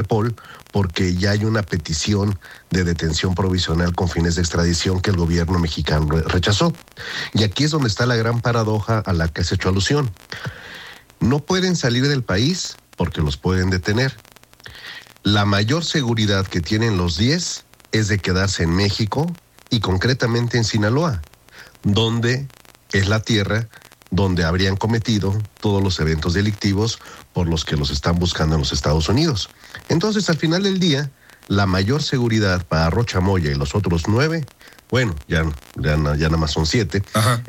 Interpol, porque ya hay una petición de detención provisional con fines de extradición que el gobierno mexicano rechazó. Y aquí es donde está la gran paradoja a la que has hecho alusión. No pueden salir del país porque los pueden detener. La mayor seguridad que tienen los 10 es de quedarse en México y concretamente en Sinaloa, donde es la tierra donde habrían cometido todos los eventos delictivos por los que los están buscando en los Estados Unidos. Entonces, al final del día, la mayor seguridad para Rocha Moya y los otros 9, bueno, ya nada más son 7,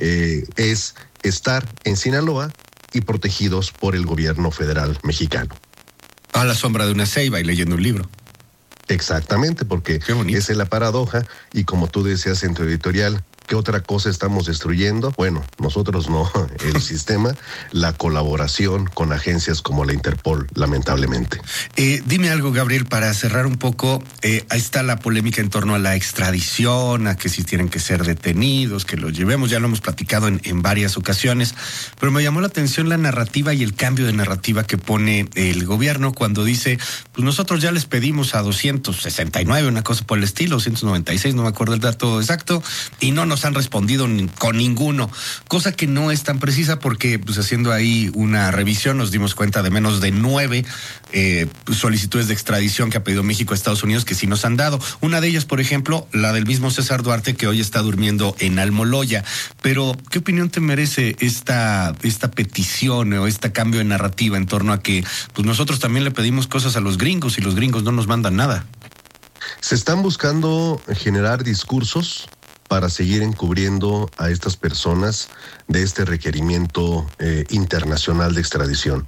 es estar en Sinaloa y protegidos por el gobierno federal mexicano. A la sombra de una ceiba y leyendo un libro. Exactamente, porque esa es la paradoja, y como tú decías en tu editorial, ¿qué otra cosa estamos destruyendo? Bueno, nosotros no, el sistema, la colaboración con agencias como la Interpol, lamentablemente. Dime algo, Gabriel, para cerrar un poco. Ahí está la polémica en torno a la extradición, a que si tienen que ser detenidos, que los llevemos, ya lo hemos platicado en varias ocasiones, pero me llamó la atención la narrativa y el cambio de narrativa que pone el gobierno cuando dice, pues nosotros ya les pedimos a 269, una cosa por el estilo, 296, no me acuerdo el dato exacto, y no nos han respondido con ninguno, cosa que no es tan precisa porque pues haciendo ahí una revisión nos dimos cuenta de menos de 9 solicitudes de extradición que ha pedido México a Estados Unidos que sí nos han dado. Una de ellas, por ejemplo, la del mismo César Duarte, que hoy está durmiendo en Almoloya. Pero, ¿qué opinión te merece esta petición o este cambio de narrativa en torno a que pues nosotros también le pedimos cosas a los gringos y los gringos no nos mandan nada? Se están buscando generar discursos para seguir encubriendo a estas personas de este requerimiento internacional de extradición.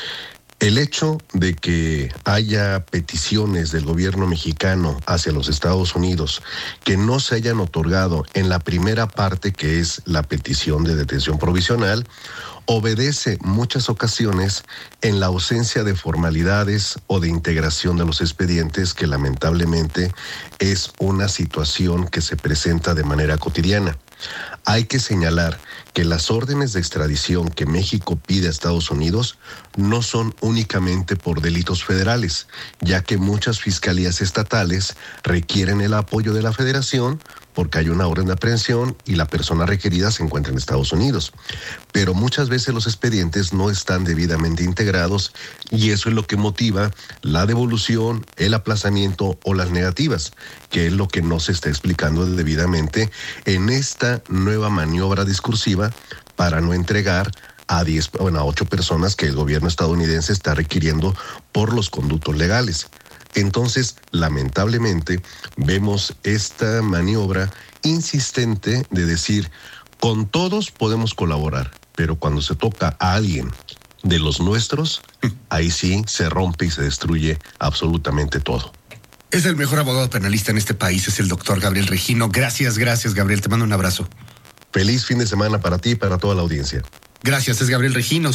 El hecho de que haya peticiones del gobierno mexicano hacia los Estados Unidos que no se hayan otorgado en la primera parte, que es la petición de detención provisional, obedece muchas ocasiones en la ausencia de formalidades o de integración de los expedientes, que lamentablemente es una situación que se presenta de manera cotidiana. Hay que señalar que las órdenes de extradición que México pide a Estados Unidos no son únicamente por delitos federales, ya que muchas fiscalías estatales requieren el apoyo de la Federación porque hay una orden de aprehensión y la persona requerida se encuentra en Estados Unidos. Pero muchas veces los expedientes no están debidamente integrados y eso es lo que motiva la devolución, el aplazamiento o las negativas, que es lo que no se está explicando debidamente en esta nueva maniobra discursiva para no entregar a 8 personas que el gobierno estadounidense está requiriendo por los conductos legales. Entonces, lamentablemente, vemos esta maniobra insistente de decir, con todos podemos colaborar, pero cuando se toca a alguien de los nuestros, ahí sí se rompe y se destruye absolutamente todo. Es el mejor abogado penalista en este país, es el doctor Gabriel Regino. Gracias, Gabriel, te mando un abrazo. Feliz fin de semana para ti y para toda la audiencia. Gracias, es Gabriel Regino,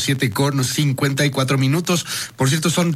7:54. Por cierto, son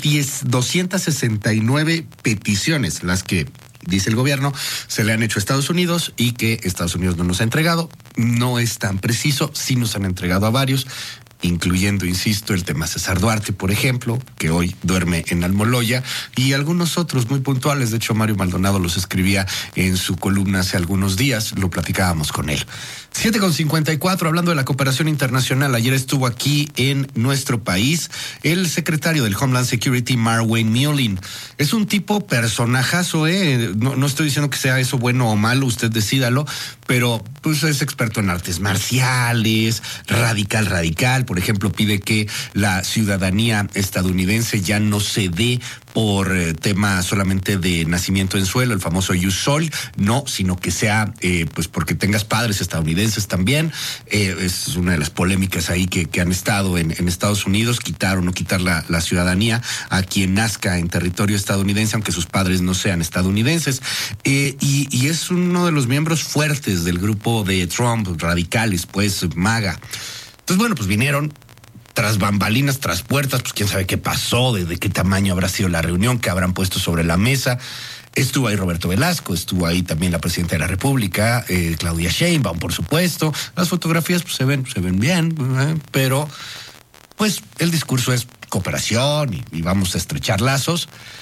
269 peticiones las que, dice el gobierno, se le han hecho a Estados Unidos y que Estados Unidos no nos ha entregado. No es tan preciso, sí nos han entregado a varios, incluyendo, insisto, el tema César Duarte, por ejemplo, que hoy duerme en Almoloya, y algunos otros muy puntuales. De hecho, Mario Maldonado los escribía en su columna hace algunos días, lo platicábamos con él. 7:54, hablando de la cooperación internacional, ayer estuvo aquí en nuestro país el secretario del Homeland Security, Mark Wayne. Es un tipo personajazo, no estoy diciendo que sea eso bueno o malo, usted decídalo, pero pues es experto en artes marciales, radical. Por ejemplo, pide que la ciudadanía estadounidense ya no se dé por tema solamente de nacimiento en suelo, el famoso Ius Soli, no, sino que sea pues porque tengas padres estadounidenses también. Es una de las polémicas ahí que han estado en Estados Unidos, quitar o no quitar la ciudadanía a quien nazca en territorio estadounidense, aunque sus padres no sean estadounidenses. Y es uno de los miembros fuertes del grupo de Trump, radicales, pues, MAGA. Entonces, bueno, pues vinieron tras bambalinas, tras puertas, pues quién sabe qué pasó, de qué tamaño habrá sido la reunión, qué habrán puesto sobre la mesa. Estuvo ahí Roberto Velasco, estuvo ahí también la presidenta de la República, Claudia Sheinbaum, por supuesto. Las fotografías pues, se ven bien, pero pues el discurso es cooperación y vamos a estrechar lazos.